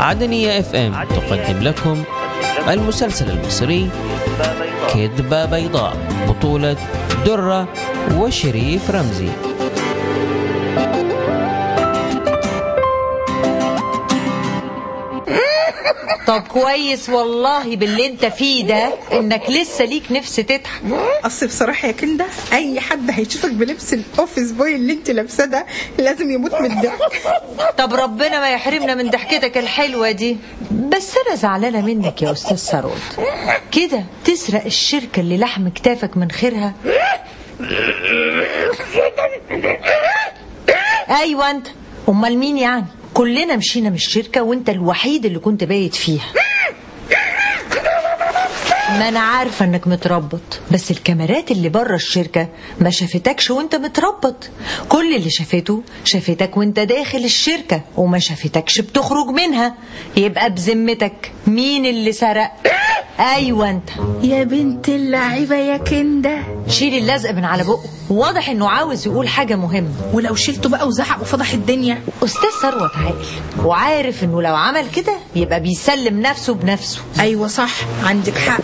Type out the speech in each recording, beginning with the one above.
عدنية اف ام تقدم لكم المسلسل المصري كذبة بيضاء، بطولة درة وشريف رمزي. طب كويس والله باللي انت فيه ده انك لسه ليك نفس تضحك. اصل بصراحه يا كنده اي حد هيشوفك بلبس الاوفيس بوي اللي انت لابساه ده لازم يموت من الضحك. طب ربنا ما يحرمنا من ضحكتك الحلوه دي. بس انا زعلانه منك يا استاذ ثروت، كده تسرق الشركه اللي لحم كتافك من خيرها. ايوه انت، امال مين يعني؟ كلنا مشينا من الشركة وانت الوحيد اللي كنت بايت فيها. ما انا عارفة انك متربط، بس الكاميرات اللي بره الشركة ما شافتكش وانت متربط. كل اللي شافتك وانت داخل الشركة وما شافتكش بتخرج منها. يبقى بذمتك مين اللي سرق؟ ايوه انت يا بنت اللعيبة يا كنده. شيل اللزق من على بقه، واضح انه عاوز يقول حاجة مهمة. ولو شلته بقى وزعق وفضح الدنيا. استاذ ثروت عاقل وعارف انه لو عمل كده يبقى بيسلم نفسه بنفسه. ايوه صح، عندك حق.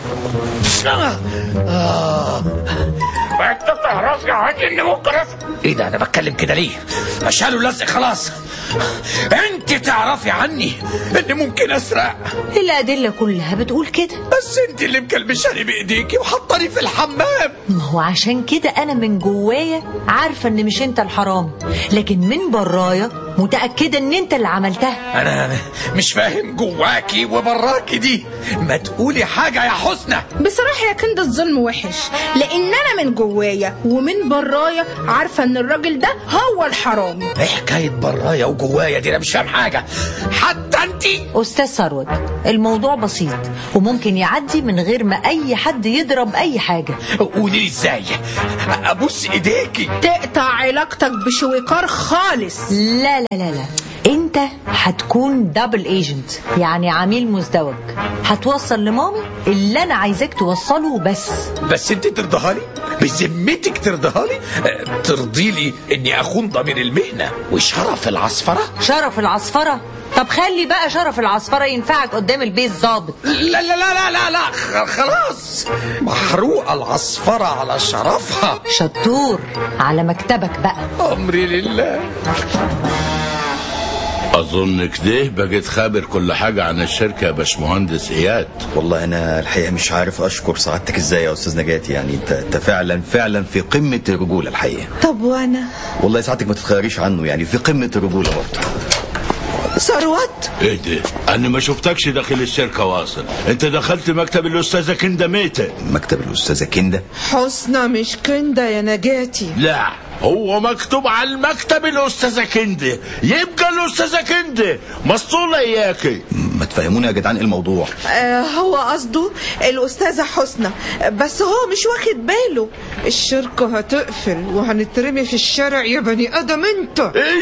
انت تعرف يا عادي ان ممكن ايه ده؟ انا بتكلم كده ليه؟ اشالوا اللزق خلاص. انت تعرفي عني ان ممكن اسرق. الادله كلها بتقول كده، بس انت اللي مكلبشاني بايديكي وحطاني في الحمام. ما هو عشان كده انا من جوايا عارفه ان مش انت الحرامي، لكن من برايا متاكده ان انت اللي عملتها. انا مش فاهم جواكي وبراكي دي. ما تقولي حاجه يا حسنى. بصراحه يا كنده الظلم وحش، لان انا من جوايا ومن برايا عارفه ان الراجل ده هو الحرامي. ايه حكايه برايا وجوايا دي؟ انا مش فاهم حاجه حتى انتي. استاذ ثروت، الموضوع بسيط وممكن يعدي من غير ما اي حد يضرب اي حاجه. قولي لي ازاي؟ ابوس ايديكي. تقطع علاقتك بشويكار خالص. لا لا لا لا، انت هتكون دبل ايجنت، يعني عميل مزدوج. هتوصل لمامي اللي انا عايزاك توصله. بس انت ترضها لي؟ بذمتك ترضها لي؟ ترضي لي اني اخون ضمير المهنه وشرف العصفره؟ شرف العصفره؟ طب خلي بقى شرف العصفره ينفعك قدام البيت ظابط. لا لا لا لا لا خلاص، محروقه العصفره على شرفها. شطور، على مكتبك بقى. امري لله. أظن كده بقيت خابر كل حاجة عن الشركة يا باشمهندس إياد. والله أنا الحقيقة مش عارف أشكر سعادتك إزاي يا أستاذ نجاتي. يعني أنت فعلا في قمة الرجولة الحقيقة. طب وأنا؟ والله سعادتك ما تتخيريش عنه، يعني في قمة الرجولة برضه. ثروت، ايه ده؟ انا ما شفتكش داخل الشركة واصل. انت دخلت مكتب الأستاذة كنده ميتة. مكتب الأستاذة كنده؟ حسنى مش كنده يا نجاتي. لا، هو مكتوب على المكتب الأستاذة كنده، يبقى الأستاذة كنده مسطولة إياكي. ما تفهمونا يا جدعان ايه الموضوع؟ هو قصده الأستاذة حسنى، بس هو مش واخد باله. الشركة هتقفل وهنترمي في الشارع يا بني آدم انت.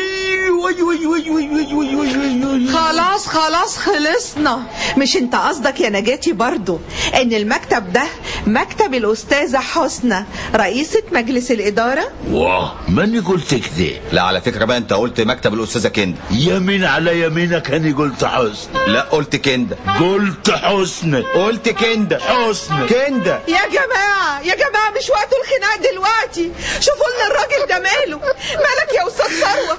خلاص خلصنا. مش انت قصدك يا نجاتي برضو ان المكتب ده مكتب الأستاذة حسنى رئيسة مجلس الإدارة؟ واه، ماني قلت كده. لا على فكرة بقى انت قلت مكتب الأستاذة كنده. يمين على يمينك، أنا قلت حسن. لا قلت كنده. قلت حسن. قلت كنده. حسن كنده. يا جماعة مش وقت الخناق دلوقتي. شوفوا لنا الراجل ده ماله. مالك يا أستاذ ثروت؟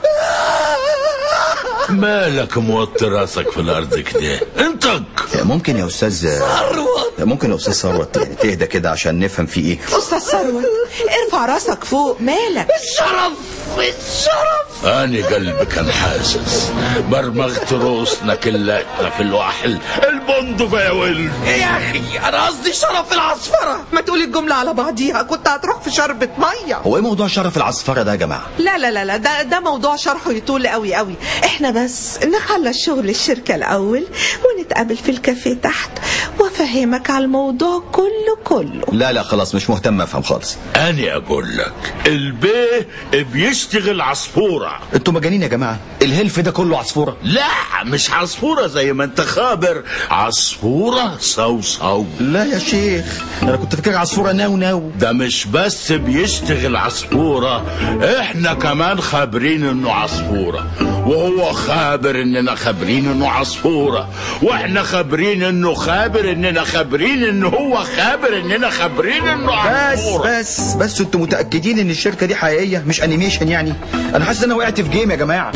مالك موطي راسك في الأرض كده؟ انطق. ممكن يا أستاذ ثروت، ممكن يا أستاذ ثروت يعني تهدى كده عشان نفهم في إيه. أستاذ ثروت ارفع راسك فوق، مالك؟ الشرف. أنا قلبي كان حاسس، برمغت روسنا كلاتنا في الوحل. البندق يا ولد. يا أخي أنا قصدي شرف العصفرة. ما تقولي الجملة على بعضيها، كنت هتروح في شربة مية. هو ايه موضوع شرف العصفرة ده يا جماعة؟ لا ده موضوع شرحه يطول قوي. احنا بس نخلص شغل الشركة الأول ونتقابل في الكافيه تحت وافهمك على الموضوع كله. لا خلاص مش مهتم افهم خالص. أنا أقول لك البيه بيشتغل عصفورة. انتوا مجانين يا جماعة؟ الهلف ده كله عصفورة؟ لا مش عصفورة زي ما انت خابر، عصفورة صوصو. لا يا شيخ، انا كنت فاكر عصفورة ناو. ده مش بس بيشتغل عصفورة، احنا كمان خابرين انه عصفورة، وهو خابر اننا خابرين انه عصفورة، واحنا خابرين انه خابر اننا خابرين انه هو خابر اننا خابرين انه عصفورة. بس انتوا متأكدين ان الشركة دي حقيقية مش انيميشن يعني؟ انا حاسس ان انا وقعت في جيم يا جماعة.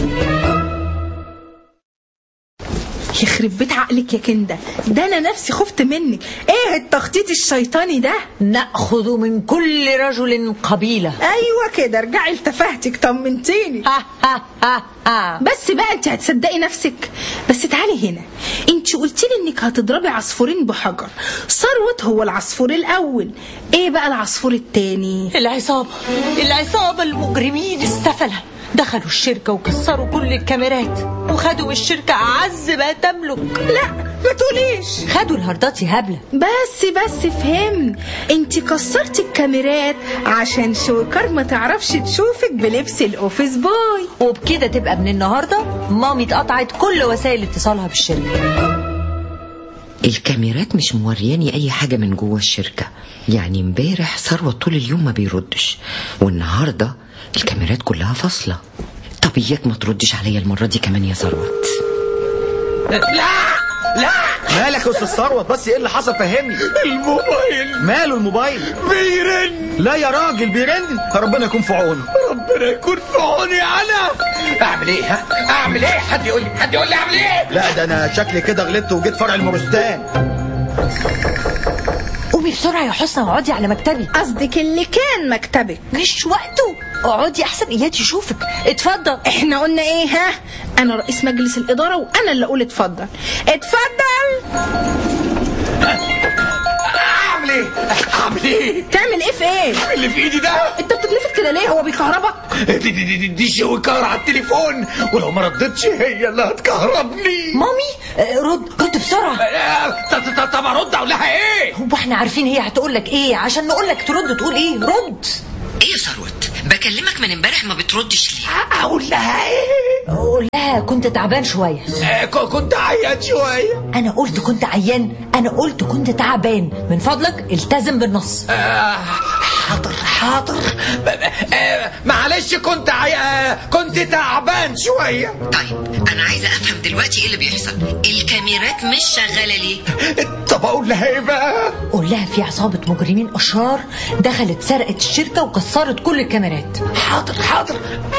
يخرب بيت عقلك يا كنده، ده انا نفسي خفت منك. ايه التخطيط الشيطاني ده؟ نأخذ من كل رجل قبيلة. ايوه كده، ارجعي لتفاهتك، طمنتيني. بس بقى انت هتصدقي نفسك؟ بس تعالي هنا، انت قلتي لي انك هتضربي عصفورين بحجر. ثروت هو العصفور الاول، ايه بقى العصفور التاني؟ العصابة المجرمين السفلة دخلوا الشركة وكسروا كل الكاميرات وخدوا من الشركة أعز ما تملك. لا ما تقوليش. خدوا الهاردات يا هبلة. بس فهمت، انت كسرتي الكاميرات عشان شوكر ما تعرفش تشوفك بلبس الاوفيس بوي، وبكده تبقى من النهاردة مامي اتقطعت كل وسائل اتصالها بالشركة. الكاميرات مش مورياني اي حاجة من جوه الشركة، يعني امبارح ثروت طول اليوم ما بيردش، والنهاردة الكاميرات كلها فاصلة. طب اياك ما تردش عليا المرة دي كمان يا ثروت. لا مالك يا استاذ ثروت؟ بس ايه اللي حصل فهمني. الموبايل. ماله الموبايل؟ بيرن. لا يا راجل بيرن؟ ربنا يكون في عونه. ربنا يكون في عوني. انا اعمل ايه؟ اعمل ايه؟ حد يقول لي اعمل ايه؟ لا ده انا شكلي كده غلطت وجيت فرع المورستان. قومي بسرعة يا حسنى واقعدي على مكتبي. قصدك اللي كان مكتبك؟ مش وقته، اقعدي احسن اياد يشوفك. اتفضل. احنا قلنا ايه؟ ها، انا رئيس مجلس الاداره وانا اللي اقول اتفضل. اعمل ايه؟ تعمل ايه في ايه؟ اللي في ايدي ده. انت بتتنفض كده ليه؟ هو بيكهربك؟ دي شوكار على التليفون، ولو ما ردتش هي اللي هتكهربني. مامي رد بسرعة. طب ارد اقول لها ايه؟ هو احنا عارفين هي هتقول لك ايه عشان نقول لك ترد تقول ايه؟ رد. ايه يا ثروت؟ بكلمك من امبارح ما بتردش ليه؟ اقول لها ايه؟ اقول لها كنت تعبان شوية. كنت عيان شوية. انا قلت كنت عيان؟ انا قلت كنت تعبان. من فضلك التزم بالنص. حاضر. معلش كنت تعبان شوية. طيب انا عايزة افهم دلوقتي ايه اللي بيحصل. الكاميرات مش شغالة ليه؟ طب اقول لها ايه بقى؟ قول لها في عصابة مجرمين اشرار دخلت سرقت الشركة وكسرت كل الكاميرات. حاضر.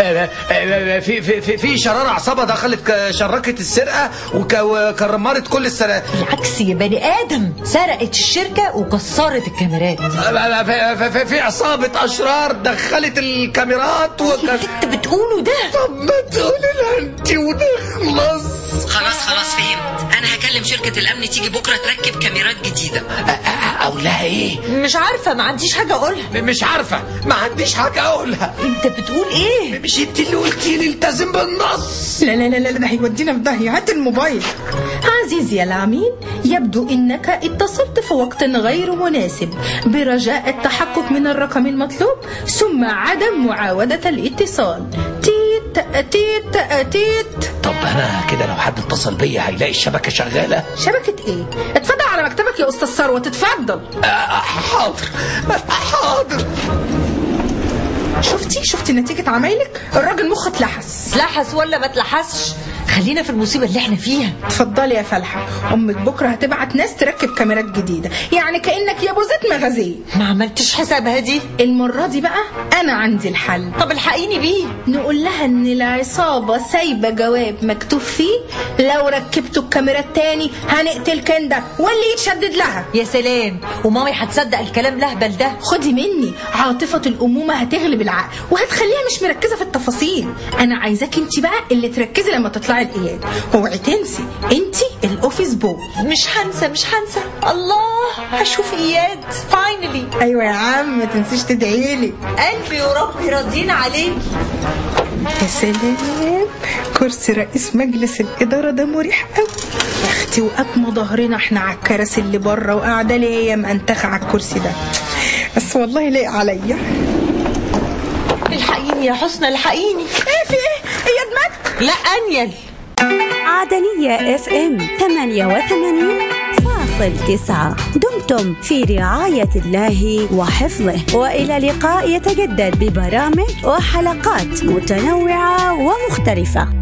في شرارة عصابة دخلت شركت السرقة وكرمرت كل السرقة. بالعكس يا بني ادم، سرقت الشركة وكسرت الكاميرات. في عصابة اشرار دخلت الكاميرات اللي انت بتقوله ده. طب ما تقولي لها انت ونخلص. خلاص فهمت. انا هكلم شركة الامن تيجي بكرة تركب كاميرات جديدة. اقول لها ايه؟ مش عارفة، ما عنديش حاجة اقولها. مش عارفة، ما عنديش حاجة اقولها. انت بتقول ايه؟ مش انت اللي قلتي لي التزم بالنص؟ لا ده هيودينا في داهية. هات الموبايل. عزيزي يا العميل، يبدو انك اتصلت في وقت غير مناسب، برجاء التحقق من الرقم المطلوب ثم عدم معاودة الاتصال. تيت. طب انا كده لو حد اتصل بيا هيلاقي الشبكة شغالة؟ شبكة ايه؟ اتفضل على مكتبك يا استاذ ثروت، اتفضل. حاضر. شفتي نتيجة عمايلك؟ الراجل مخه اتلحس ولا ما اتلحسش، خلينا في المصيبة اللي احنا فيها. اتفضلي يا فلحة، امك بكرة هتبعت ناس تركب كاميرات جديدة، يعني كأنك يا بوزة مغازية. ما عملتش حسابها دي. المرة دي بقى انا عندي الحل. طب الحقيني بيه. نقول لها ان العصابة سايبة جواب مكتوب فيه لو ركبتوا الكاميرات تاني هنقتل كندا واللي يتشدد لها. يا سلام، ومامي هتصدق الكلام لهبل ده؟ خدي مني، عاطفة الامومة هتغلب العقل وهتخليها مش مركزة في التفاصيل. انا عايزاك انت بقى اللي تركزي لما تطلعي الاياد، اوعي تنسي انت الاوفيس بوي. مش هنسى. الله، هشوف اياد فاينلي. ايوه يا عم، ما تنسيش تدعيلي. قلبي وربي راضيين عليك. يا سلام، كرسي رئيس مجلس الاداره ده مريح قوي يا اختي، وقتنا ظهرنا احنا على الكراسي اللي بره وقاعده ليا منتخه على الكرسي ده، بس والله لايق عليا. الحقيني يا حسنى، الحقيني. ايه في ايه؟ اياد مات؟ لا انيل. عدنية FM 88.9. دمتم في رعاية الله وحفظه، وإلى لقاء يتجدد ببرامج وحلقات متنوعة ومختلفة.